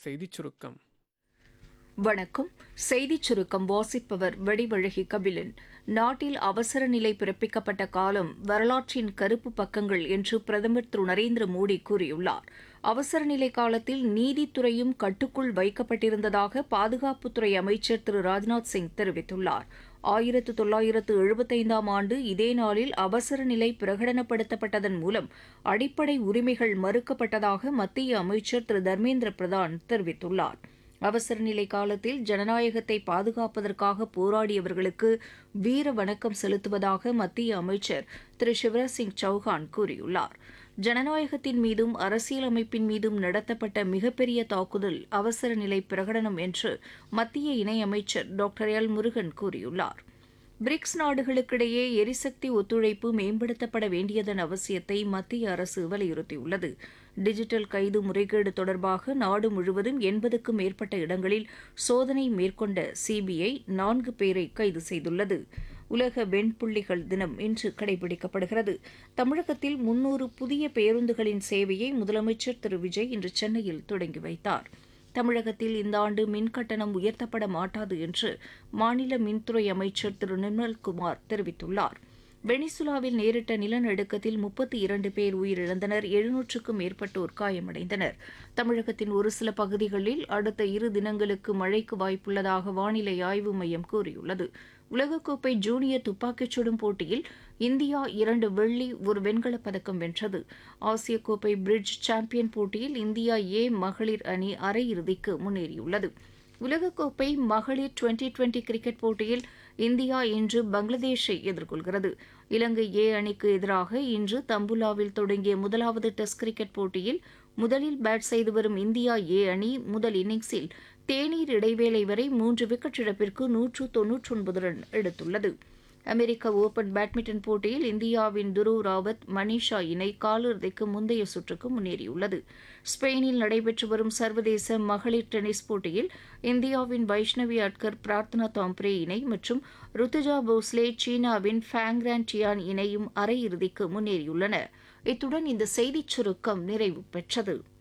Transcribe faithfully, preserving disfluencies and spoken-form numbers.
செய்திச் சுருக்கம். வணக்கம். செய்திச் சுருக்கம் வாசிப்பவர் வடிவழகி கபிலன். நாட்டில் அவசர நிலை பிறப்பிக்கப்பட்ட காலம் வரலாற்றின் கருப்பு பக்கங்கள் என்று பிரதமர் திரு நரேந்திர மோடி கூறியுள்ளார். அவசர நிலை காலத்தில் நீதித்துறையும் கட்டுக்குள் வைக்கப்பட்டிருந்ததாக பாதுகாப்புத்துறை அமைச்சர் திரு ராஜ்நாத் சிங் தெரிவித்துள்ளார். ஆயிரத்து தொள்ளாயிரத்து எழுபத்தைந்தாம் ஆண்டு இதே நாளில் அவசர நிலை பிரகடனப்படுத்தப்பட்டதன் மூலம் அடிப்படை உரிமைகள் மறுக்கப்பட்டதாக மத்திய அமைச்சர் திரு தர்மேந்திர பிரதான் தெரிவித்துள்ளார். அவசர நிலை காலத்தில் ஜனநாயகத்தை பாதுகாப்பதற்காக போராடியவர்களுக்கு வீர வணக்கம் செலுத்துவதாக மத்திய அமைச்சர் திரு சிவராஜ் சிங் சௌஹான் கூறியுள்ளார். ஜனநாயகத்தின் மீதும் அரசியலமைப்பின் மீதும் நடத்தப்பட்ட மிகப்பெரிய தாக்குதல் அவசர நிலை பிரகடனம் என்று மத்திய இணையமைச்சர் டாக்டர் எல் முருகன் கூறியுள்ளார். பிரிக்ஸ் நாடுகளுக்கிடையே எரிசக்தி ஒத்துழைப்பு மேம்படுத்தப்பட வேண்டியதன் அவசியத்தை மத்திய அரசு வலியுறுத்தியுள்ளது. டிஜிட்டல் கைது முறைகேடு தொடர்பாக நாடு முழுவதும் எண்பதுக்கும் மேற்பட்ட இடங்களில் சோதனை மேற்கொண்ட சிபிஐ நான்கு பேரை கைது செய்துள்ளது. உலக வெண்புள்ளிகள் தினம் இன்று கடைபிடிக்கப்படுகிறது. தமிழகத்தில் முன்னூறு புதிய பேருந்துகளின் சேவையை முதலமைச்சர் திரு விஜய் இன்று சென்னையில் தொடங்கி வைத்தார். தமிழகத்தில் இந்த ஆண்டு மின்கட்டணம் உயர்த்தப்பட மாட்டாது என்று மாநில மின்துறை அமைச்சர் திரு நிர்மல்குமார் தெரிவித்துள்ளார். வெனிசுலாவில் நேரிட்ட நிலநடுக்கத்தில் முப்பத்தி இரண்டு பேர் உயிரிழந்தனர். எழுநூற்றுக்கும் மேற்பட்டோர் காயமடைந்தனர். தமிழகத்தின் ஒரு சில பகுதிகளில் அடுத்த இரு தினங்களுக்கு மழைக்கு வாய்ப்புள்ளதாக வானிலை ஆய்வு மையம் கூறியுள்ளது. உலகக்கோப்பை ஜூனியர் துப்பாக்கிச் சுடும் போட்டியில் இந்தியா இரண்டு வெள்ளி ஒரு வெண்கலப் பதக்கம் வென்றது. ஆசிய கோப்பை பிரிட்ஜ் சாம்பியன் போட்டியில் இந்தியா ஏ மகளிர் அணி அரையிறுதிக்கு முன்னேறியுள்ளது. உலகக்கோப்பை மகளிர் டுவெண்டி டுவெண்டி கிரிக்கெட் போட்டியில் இந்தியா இன்று பங்களாதேஷை எதிர்கொள்கிறது. இலங்கை ஏ அணிக்கு எதிராக இன்று தம்புலாவில் தொடங்கிய முதலாவது டெஸ்ட் கிரிக்கெட் போட்டியில் முதலில் பேட் செய்து வரும் இந்தியா ஏ அணி முதல் இன்னிங்ஸில் தேநீர் இடைவேளை வரை மூன்று விக்கெட் இழப்பிற்கு நூற்று தொன்னூற்றி ஒன்பது ரன் எடுத்துள்ளது. அமெரிக்க ஓபன் பேட்மிண்டன் போட்டியில் இந்தியாவின் துருவ் ராவத் மனிஷா இணை காலிறுதிக்கு முந்தைய சுற்றுக்கு முன்னேறியுள்ளது. ஸ்பெயினில் நடைபெற்று வரும் சர்வதேச மகளிர் டென்னிஸ் போட்டியில் இந்தியாவின் வைஷ்ணவி அட்கர் பிரார்த்தனா தாம்ப்ரே இணை மற்றும் ருத்துஜா போஸ்லே சீனாவின் ஃபேங்ரான் டியான் இணையும் அரையிறுதிக்கு முன்னேறியுள்ளன. இத்துடன் இந்த செய்திச் சுருக்கம் நிறைவு பெற்றது.